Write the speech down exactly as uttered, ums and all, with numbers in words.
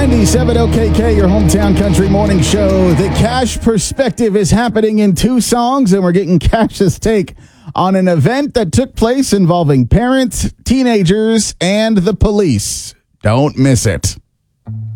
ninety-seven O K K, your hometown country morning show. The Cash Perspective is happening in two songs, and we're getting Cash's take on an event that took place involving parents, teenagers, and the police. Don't miss it.